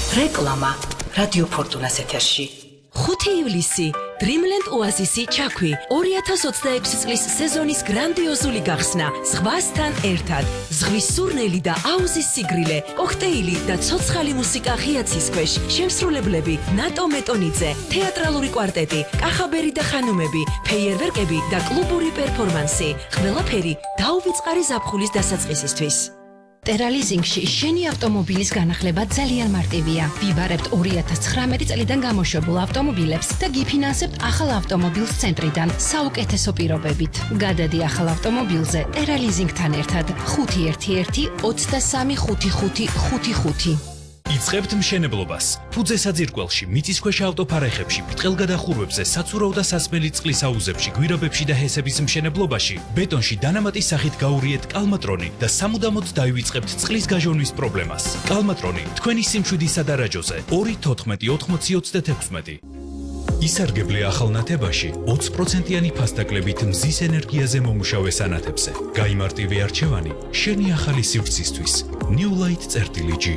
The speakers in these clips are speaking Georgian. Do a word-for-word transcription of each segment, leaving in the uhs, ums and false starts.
რეკლამა რადიო ფორტუნას ეთერში. ხუთი ივლისი Dreamland Oasis-ი ჩაქვი ორი ათას ოცდაექვსი წლის სეზონის გრანდიოზული გახსნა ზღვასთან ერთად. ზღვის სურნელი და აუზის სიგრილე, კოქტეილი და ცოცხალი მუსიკა ღიაცის ქვეშ. შემსრულებლები ნატო მეტონიძე, თეატრალური კვარტეტი, კახაბერი და ხანუმები, ფეიერვერკები და კლუბური პერფორმანსი. ყველაფერი დაუვიწყარი ზაფხულის დასაწყისისთვის. ტერალიზინგში შენი ავტომობილის განახლება ძალიან მარტივია. ვიბარებთ ორი ათას ცხრამეტი წლიდან გამოშვებულ ავტომობილებს და გიფინანსებთ ახალ ავტომობილს ცენტრიდან საუკეთესო პირობებით. გადადი ახალ ავტომობილზე ტერალიზინგთან ერთად ხუთი ერთი ერთი ოცდასამი ხუთი ხუთი ხუთი ხუთი. იწყებთ მშენებლობას. ფუძე საძირკველში, მიწისქვეშა ავტოფარეხებში, ბრტყელგადახურვებზე, საცურავ და სასმელი წყლის აუზებში, გვირაბებში და ჰესების მშენებლობაში, ბეტონში დანამატის სახით გაურიეთ კალმატრონი და სამუდამოდ დაივიწყებთ წყლის გაჟონვის პრობლემას. კალმატრონი თქვენი სიმშვიდის სადარაჯოზე ორი თოთხმეტი ოთხმოცი ოცდათექვსმეტი. ისარგებლე ახალ ნათებაში ოცი პროცენტიანი ფასდაკლებით მზის ენერგიაზე მომუშავე სანათებზე. გაიმარტივე არჩევანი შენი ახალი სივრცისთვის. New Light წერტილი G.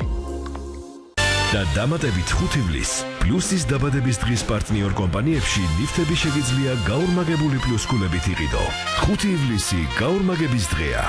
და დამატებით ხუთი ივლისს პლუსის დაბადების დღის პარტნიორ კომპანიებში ლიფტები შეგიძლია გაორმაგებული პლუსკულებით იყიდო. ხუთი ივლისი გაორმაგების დღეა.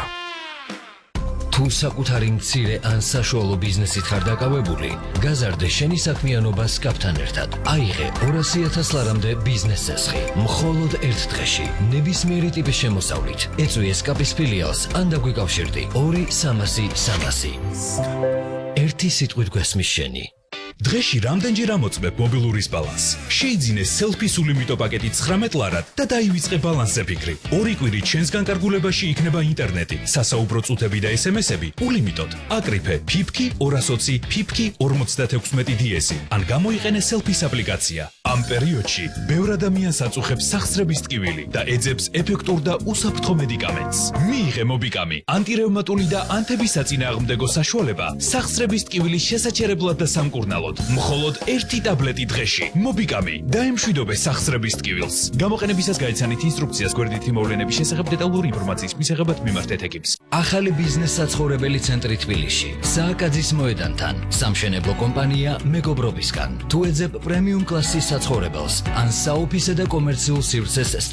თუ საკუთარი მცირე ან საშუალო ბიზნესით ხარ დაკავებული, გაზარდე შენი საქმიანობა სკაპთან ერთად. აიღე ორასი ათას ლარამდე ბიზნეს წესხი. მხოლოდ ერთ დღეში, ნებისმიერი ტიპის შემოსავლით. ეწვი სკაპის ფილიალს ან დაგვიკავშირდი ორი სამასი სამასი. ერთი სიტყვით გვესმის შენი. დღეში რამდენჯერ ამოწმებ მობილურის ბალანსს? შეიძინე სელფის ულიმიტო პაკეტი ცხრამეტ ლარად და დაივიწყე ბალანსზე ფიქრი. ორი კვირით შენს განკარგულებაში იქნება ინტერნეტი, სასაუბრო წუთები და ესემესები ულიმიტოდ. აკრიფე ფიფკი ორას ოცი ფიფკი ორმოცდათექვსმეტი დიესი ან გამოიყენე სელფის აპლიკაცია. ამ პერიოდში ბევრ ადამიანს აწუხებს სახსრების ტკივილი და ეძებს ეფექტურ და უსაფრთხო მედიკამენტს. მიიღე მობიკამი, ანტირევმატული და ანთების საწინააღმდეგო საშუალება სახსრების ტკივილის შესაჩერებლად და სამკურნალოდ. მხოლოდ ერთი ტაბლეტი დღეში. მობიკამი დაემშვიდობე სახსრების ტკივილს. გამოყენებისას გაიცანით ინსტრუქციას გვერდითი მოვლენების შესახებ დეტალური ინფორმაციის მისაღებად მიმართეთ ეკიპს. ახალი ბიზნეს საცხოვრებელი ცენტრი თბილისში. სააკაძის მოედანთან. სამშენებლო კომპანია მეგობრობისგან. თუ ეძებ პრემიუმ კლასის საცხოვრებელს ან საოფისე და კომერციულ სივრცეს